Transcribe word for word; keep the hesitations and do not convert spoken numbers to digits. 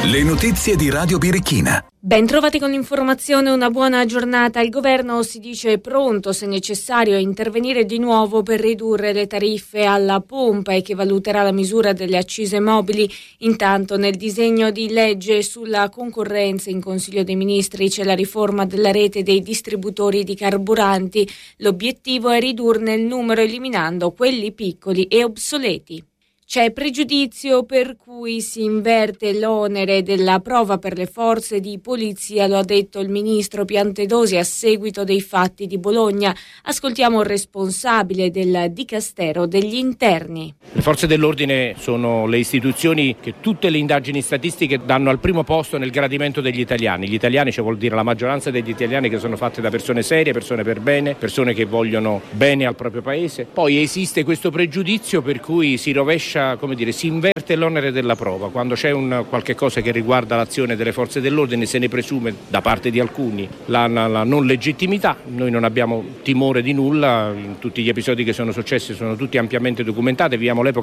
Le notizie di Radio Birichina. Ben trovati con l'informazione, una buona giornata. Il governo si dice pronto, se necessario, a intervenire di nuovo per ridurre le tariffe alla pompa e che valuterà la misura delle accise mobili. Intanto nel disegno di legge sulla concorrenza in Consiglio dei Ministri c'è la riforma della rete dei distributori di carburanti. L'obiettivo è ridurne il numero eliminando quelli piccoli e obsoleti. C'è pregiudizio per cui si inverte l'onere della prova per le forze di polizia, lo ha detto il ministro Piantedosi a seguito dei fatti di Bologna. Ascoltiamo il responsabile del Dicastero degli Interni. Le forze dell'ordine sono le istituzioni che tutte le indagini statistiche danno al primo posto nel gradimento degli italiani. Gli italiani, cioè vuol dire la maggioranza degli italiani, che sono fatte da persone serie, persone per bene, persone che vogliono bene al proprio paese. Poi esiste questo pregiudizio per cui si rovescia, come dire, si inverte l'onere della prova. Quando c'è un qualche cosa che riguarda l'azione delle forze dell'ordine se ne presume da parte di alcuni la, la, la non legittimità. Noi non abbiamo timore di nulla, in tutti gli episodi che sono successi sono tutti ampiamente documentati, viviamo l'epoca